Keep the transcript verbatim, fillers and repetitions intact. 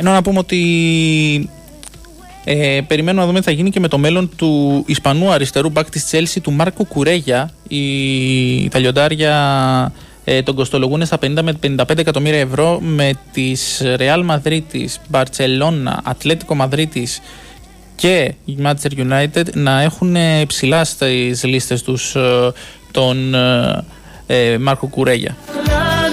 Ενώ να πούμε ότι ε, περιμένουμε να δούμε τι θα γίνει και με το μέλλον του Ισπανού αριστερού μπακ της Chelsea, του Μάρκο Κουρέγια. Οι, τα λιοντάρια ε, τον κοστολογούν στα πενήντα με πενήντα πέντε εκατομμύρια ευρώ, με τις Ρεάλ Μαδρίτης, Μπαρτσελώνα, Ατλέτικο Μαδρίτης και η Manchester United να έχουν ψηλά στις λίστες τους ε, τον ε, ε, Μάρκο Κουρέγια.